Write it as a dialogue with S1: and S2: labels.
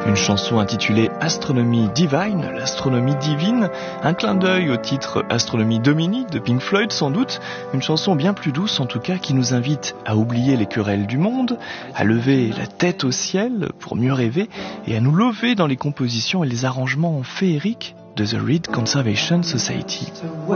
S1: Une chanson intitulée Astronomy Divine, l'astronomie divine, un clin d'œil au titre Astronomie Domini de Pink Floyd sans doute, une chanson bien plus douce en tout cas qui nous invite à oublier les querelles du monde, à lever la tête au ciel pour mieux rêver et à nous lever dans les compositions et les arrangements féeriques de The Reed Conservation Society.